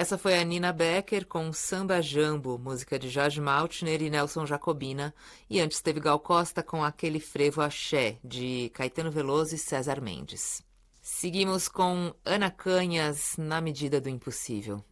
Essa foi a Nina Becker com Samba Jambo, música de Jorge Maltner e Nelson Jacobina. E antes teve Gal Costa com Aquele Frevo Axé, de Caetano Veloso e César Mendes. Seguimos com Ana Canhas, Na Medida do Impossível.